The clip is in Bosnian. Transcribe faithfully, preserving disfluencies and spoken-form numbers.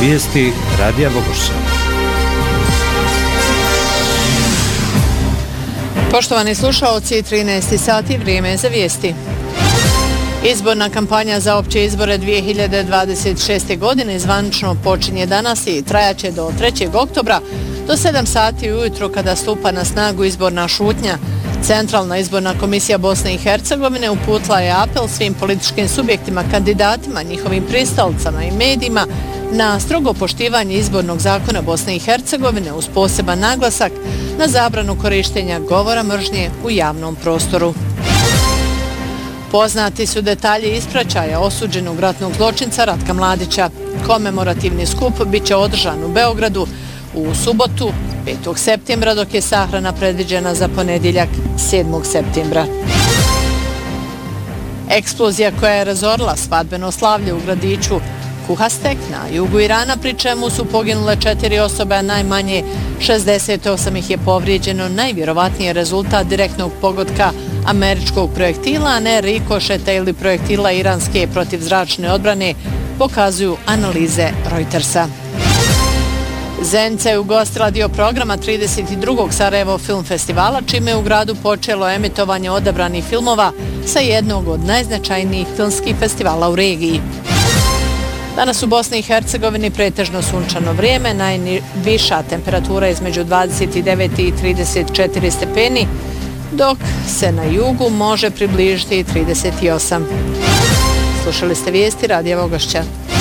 Vijesti Radija Vogošća. Poštovani slušaoci, trinaest sati, vrijeme je za vijesti. Izborna kampanja za opće izbore dvije hiljade dvadeset šeste. godine zvanično počinje danas i trajaće do trećeg oktobra do sedam sati ujutro kada stupa na snagu izborna šutnja. Centralna izborna komisija Bosne i Hercegovine uputila je apel svim političkim subjektima, kandidatima, njihovim pristalicama i medijima na strogo poštivanje izbornog zakona Bosne i Hercegovine uz poseban naglasak na zabranu korištenja govora mržnje u javnom prostoru. Poznati su detalji ispraćaja osuđenog ratnog zločinca Ratka Mladića. Komemorativni skup bit će održan u Beogradu u subotu, petog septembra, dok je sahrana predviđena za ponedjeljak, sedmog septembra. Eksplozija koja je razorila svadbeno slavlje u gradiću Kuhastek na jugu Irana, pri čemu su poginule četiri osobe, a najmanje šezdeset osam ih je povrijeđeno, najvjerovatniji rezultat direktnog pogotka američkog projektila, a ne rikošeta ili projektila iranske protivzračne odbrane, pokazuju analize Reutersa. Zenica je ugostila dio programa trideset drugog Sarajevo film festivala, čime je u gradu počelo emitovanje odabranih filmova sa jednog od najznačajnijih filmskih festivala u regiji. Danas u Bosni i Hercegovini pretežno sunčano vrijeme, najviša temperatura između dvadeset devet i trideset četiri stepeni, dok se na jugu može približiti trideset osam. Slušali ste vijesti Radija Vogošća.